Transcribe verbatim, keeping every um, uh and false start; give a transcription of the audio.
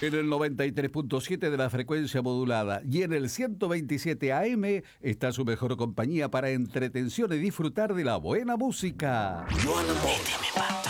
En el noventa y tres punto siete de la frecuencia modulada y en el ciento veintisiete A M está su mejor compañía para entretención y disfrutar de la buena música. Méteme pata.